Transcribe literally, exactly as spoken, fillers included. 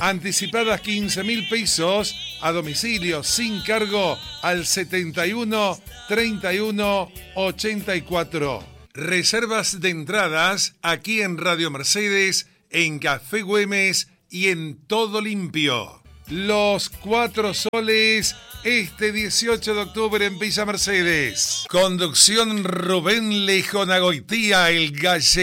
Anticipadas quince mil pesos a domicilio sin cargo al setenta y uno, treinta y uno, ochenta y cuatro. Reservas de entradas aquí en Radio Mercedes, en Café Güemes y en Todo Limpio. Los Cuatro Soles, este dieciocho de octubre en Villa Mercedes. Conducción Rubén Lejonagoitía, el Gallego.